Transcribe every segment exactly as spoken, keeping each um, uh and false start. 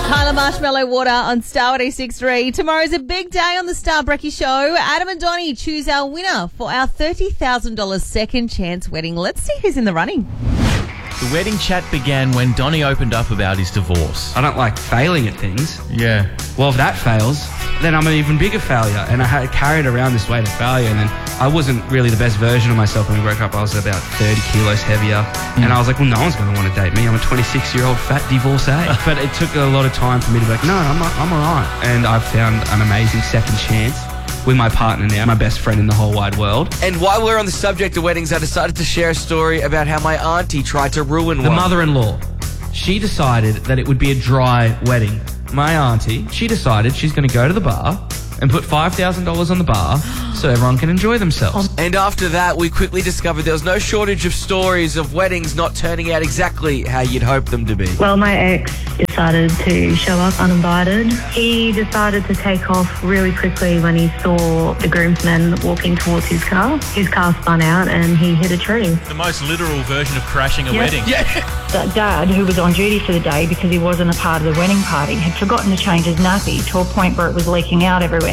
Tyler Marshmallow Water on Star one oh six point three. Tomorrow's a big day on the Star Brekkie Show. Adam and Donnie choose our winner for our thirty thousand dollars second chance wedding. Let's see who's in the running. The wedding chat began when Donnie opened up about his divorce. I don't like failing at things. Yeah. Well, if that fails, then I'm an even bigger failure. And I had carried around this weight of failure. And then I wasn't really the best version of myself when we broke up. I was about thirty kilos heavier. Mm. And I was like, well, no one's going to want to date me. I'm a twenty-six-year-old fat divorcee. But it took a lot of time for me to be like, no, I'm, I'm all right. And I've found an amazing second chance with my partner now, my best friend in the whole wide world. And while we're on the subject of weddings, I decided to share a story about how my auntie tried to ruin the one. The mother-in-law, she decided that it would be a dry wedding. My auntie, she decided she's going to go to the bar and put five thousand dollars on the bar so everyone can enjoy themselves. And after that, we quickly discovered there was no shortage of stories of weddings not turning out exactly how you'd hope them to be. Well, my ex decided to show up uninvited. He decided to take off really quickly when he saw the groomsmen walking towards his car. His car spun out and he hit a tree. The most literal version of crashing a Yep. wedding. Yeah. The dad, who was on duty for the day because he wasn't a part of the wedding party, had forgotten to change his nappy to a point where it was leaking out everywhere.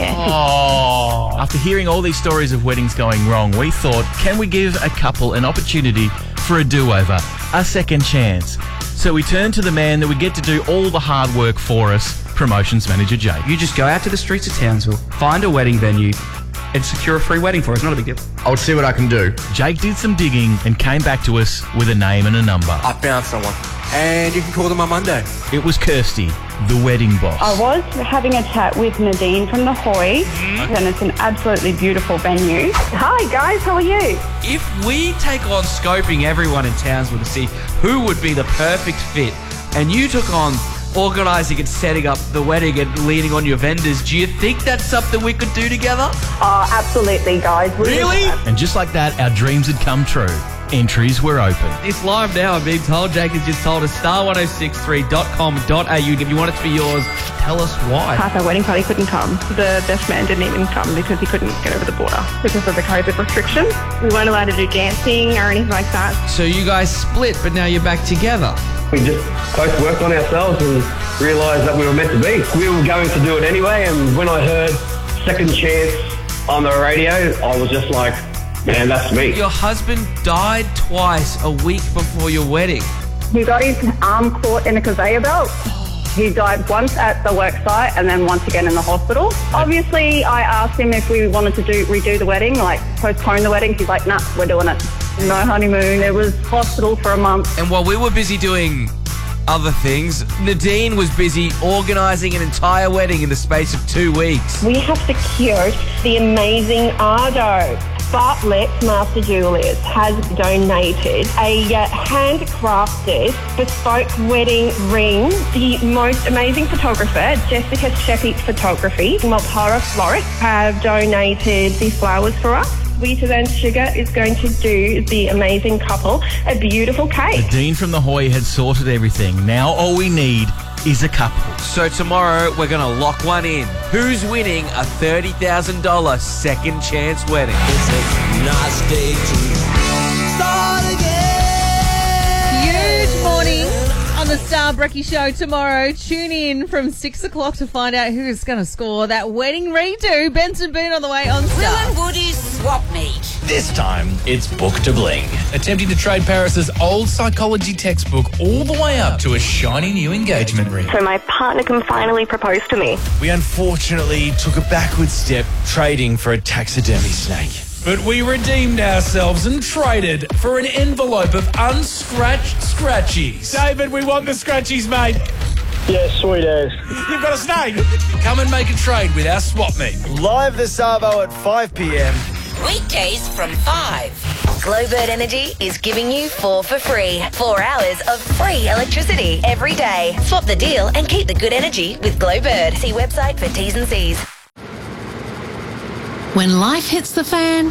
Oh. After hearing all these stories of weddings going wrong, we thought, can we give a couple an opportunity for a do-over, a second chance? So we turned to the man that would get to do all the hard work for us, promotions manager Jake. You just go out to the streets of Townsville, find a wedding venue, and secure a free wedding for us. Not a big deal. I'll see what I can do. Jake did some digging and came back to us with a name and a number. I found someone. And you can call them on Monday. It was Kirsty, the wedding boss. I was having a chat with Nadine from the Hoy, mm-hmm. and it's an absolutely beautiful venue. Hi guys, how are you? If we take on scoping everyone in Townsville to see who would be the perfect fit, and you took on organising and setting up the wedding and leaning on your vendors, do you think that's something we could do together? Oh, absolutely, guys. We Really? And just like that, our dreams had come true. Entries were open. It's live now, I'm being told. Jake has just told us star one oh six three dot com dot a u. If you want it to be yours, tell us why. Half our wedding party couldn't come. The best man didn't even come because he couldn't get over the border because of the COVID restrictions. We weren't allowed to do dancing or anything like that. So you guys split, but now you're back together. We just both worked on ourselves and realised that we were meant to be. We were going to do it anyway, and when I heard Second Chance on the radio, I was just like, man, that's me. Your husband died twice a week before your wedding. He got his arm caught in a conveyor belt. He died once at the work site and then once again in the hospital. Obviously, I asked him if we wanted to do redo the wedding, like postpone the wedding. He's like, nah, we're doing it. No honeymoon. It was hospital for a month. And while we were busy doing other things, Nadine was busy organising an entire wedding in the space of two weeks. We have secured the amazing Ardo. Bartlett Master Jewelers has donated a uh, handcrafted bespoke wedding ring. The most amazing photographer, Jessica Sheppy Photography, Multara Florists, have donated these flowers for us. Sweeter Than Sugar is going to do the amazing couple a beautiful cake. The Dean from the Hoy had sorted everything. Now all we need is a couple. So tomorrow we're going to lock one in. Who's winning a thirty thousand dollars second chance wedding? It's a nice day to start again. Huge morning on the Star Brekkie Show tomorrow. Tune in from six o'clock to find out who's going to score that wedding redo. Benson Boone on the way on Star. Will and Woody's swap meet. This time, it's Book to Bling. Attempting to trade Paris's old psychology textbook all the way up to a shiny new engagement ring. So my partner can finally propose to me. We unfortunately took a backward step trading for a taxidermy snake. But we redeemed ourselves and traded for an envelope of unscratched scratchies. David, we want the scratchies, mate. Yeah, sweet as. You've got a snake. Come and make a trade with our swap meet. Live this Arvo at five p.m. Weekdays from five. Glowbird Energy is giving you four for free. Four hours of free electricity every day. Swap the deal and keep the good energy with Glowbird. See website for T's and C's. When life hits the fan,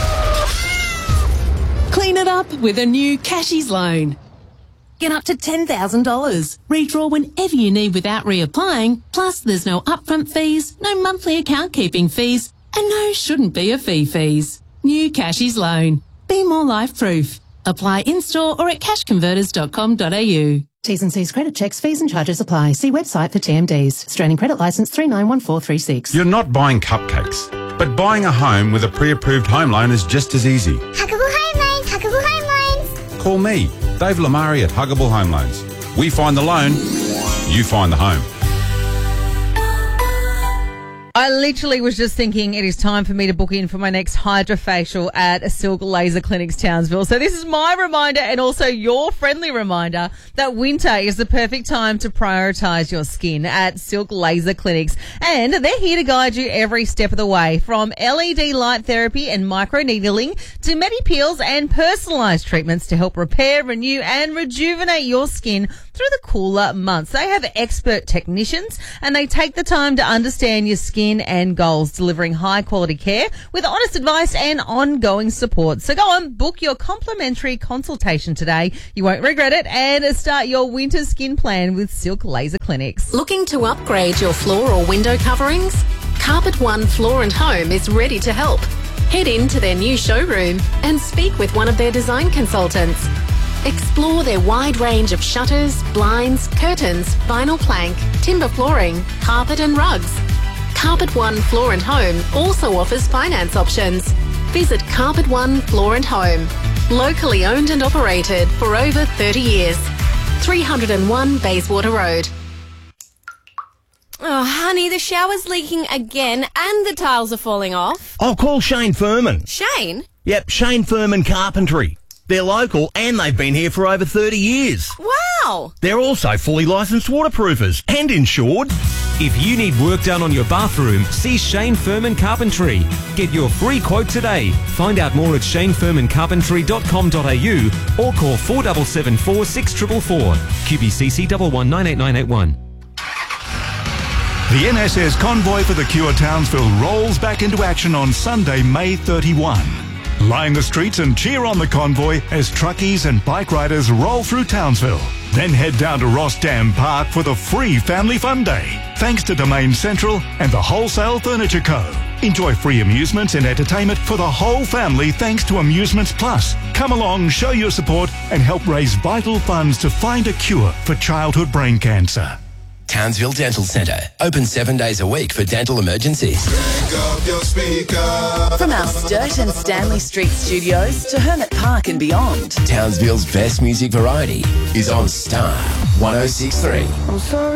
clean it up with a new Cashies loan. Get up to ten thousand dollars. Redraw whenever you need without reapplying. Plus, there's no upfront fees, no monthly account keeping fees, and no shouldn't be a fee fees. New Cashies loan. Be more life proof. Apply in-store or at cash converters dot com dot a u. T's and C's credit checks, fees and charges apply. See website for T M Ds. Australian credit licence three nine one four three six. You're not buying cupcakes, but buying a home with a pre-approved home loan is just as easy. Huggable Home Loans, Huggable Home Loans. Call me, Dave Lamari at Huggable Home Loans. We find the loan, you find the home. I literally was just thinking it is time for me to book in for my next hydrofacial at Silk Laser Clinics Townsville. So this is my reminder and also your friendly reminder that winter is the perfect time to prioritise your skin at Silk Laser Clinics. And they're here to guide you every step of the way, from L E D light therapy and microneedling to medi-peels and personalised treatments to help repair, renew and rejuvenate your skin through the cooler months. They have expert technicians and they take the time to understand your skin and goals, delivering high quality care with honest advice and ongoing support. So go on, book your complimentary consultation today. You won't regret it, and start your winter skin plan with Silk Laser Clinics. Looking to upgrade your floor or window coverings? Carpet One Floor and Home is ready to help. Head into their new showroom and speak with one of their design consultants. Explore their wide range of shutters, blinds, curtains, vinyl plank, timber flooring, carpet and rugs. Carpet One Floor and Home also offers finance options. Visit Carpet One Floor and Home. Locally owned and operated for over thirty years. three oh one Bayswater Road. Oh, honey, the shower's leaking again and the tiles are falling off. I'll call Shane Furman. Shane? Yep, Shane Furman Carpentry. They're local and they've been here for over thirty years. Wow! They're also fully licensed waterproofers and insured. If you need work done on your bathroom, see Shane Furman Carpentry. Get your free quote today. Find out more at shane furman carpentry dot com dot a u or call four seven seven four, six four four four. Q B C C one one nine eight nine eight one. The N S S convoy for the Cure Townsville rolls back into action on Sunday, May thirty-first. Line the streets and cheer on the convoy as truckies and bike riders roll through Townsville. Then head down to Ross Dam Park for the free Family Fun Day, thanks to Domain Central and the Wholesale Furniture Co. Enjoy free amusements and entertainment for the whole family thanks to Amusements Plus. Come along, show your support and help raise vital funds to find a cure for childhood brain cancer. Townsville Dental Centre, open seven days a week for dental emergencies. From our Sturt and Stanley Street studios to Hermit Park and beyond, Townsville's best music variety is on Star one oh six point three. I'm sorry.